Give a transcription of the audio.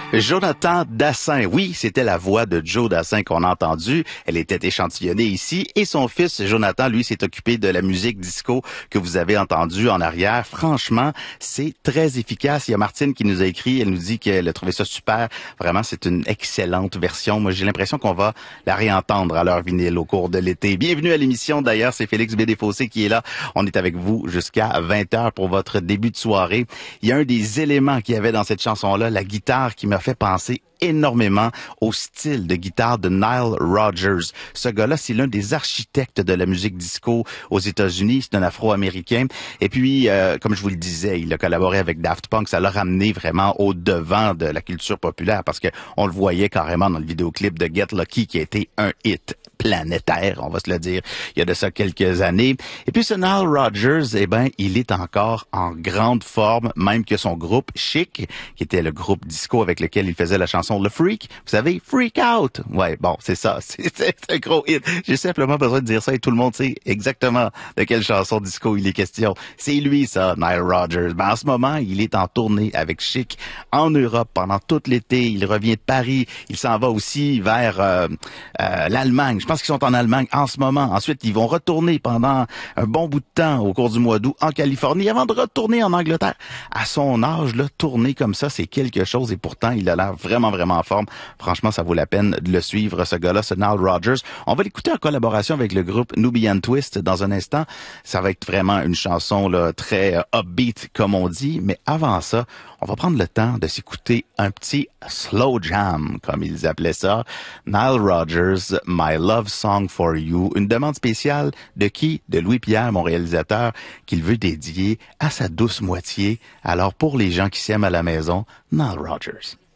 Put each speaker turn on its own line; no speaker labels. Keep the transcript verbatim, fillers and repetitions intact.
Jonathan Dassin, oui, c'était la voix de Joe Dassin qu'on a entendue. Elle était échantillonnée ici et son fils Jonathan, lui, s'est occupé de la musique disco que vous avez entendue en arrière. Franchement, c'est très efficace. Il y a Martine qui nous a écrit, elle nous dit qu'elle a trouvé ça super. Vraiment, c'est une excellente version. Moi, j'ai l'impression qu'on va la réentendre à l'heure vinyle au cours de l'été. Bienvenue à l'émission. D'ailleurs, c'est Félix Bédéfossé qui est là. On est avec vous jusqu'à vingt heures pour votre début de soirée. Il y a un des éléments qu'il y avait dans cette chanson-là, la guitare qui m'a fait penser énormément au style de guitare de Nile Rodgers. Ce gars-là, c'est l'un des architectes de la musique disco aux États-Unis. C'est un Afro-Américain. Et puis, euh, comme je vous le disais, il a collaboré avec Daft Punk. Ça l'a ramené vraiment au devant de la culture populaire parce que on le voyait carrément dans le vidéoclip de Get Lucky qui a été un hit planétaire, on va se le dire, il y a de ça quelques années. Et puis ce Nile Rodgers, eh ben, il est encore en grande forme, même que son groupe Chic, qui était le groupe disco avec lequel il faisait la chanson Le Freak. Vous savez, Freak Out. Ouais, bon, c'est ça, c'est, c'est un gros hit. J'ai simplement besoin de dire ça et tout le monde sait exactement de quelle chanson disco il est question. C'est lui, ça, Nile Rodgers. Ben, en ce moment, il est en tournée avec Chic en Europe pendant tout l'été. Il revient de Paris. Il s'en va aussi vers euh, euh, l'Allemagne. Je pense qu'ils sont en Allemagne en ce moment. Ensuite, ils vont retourner pendant un bon bout de temps au cours du mois d'août en Californie avant de retourner en Angleterre. À son âge, là, tourner comme ça, c'est quelque chose et pourtant, il a l'air vraiment, vraiment en forme. Franchement, ça vaut la peine de le suivre, ce gars-là, ce Nile Rodgers. On va l'écouter en collaboration avec le groupe Nubian Twist dans un instant. Ça va être vraiment une chanson là, très euh, upbeat, comme on dit. Mais avant ça, on va prendre le temps de s'écouter un petit slow jam, comme ils appelaient ça. Nile Rodgers, My Love Song for You. Une demande spéciale de qui? De Louis-Pierre, mon réalisateur, qu'il veut dédier à sa douce moitié. Alors, pour les gens qui s'aiment à la maison, Nile Rodgers.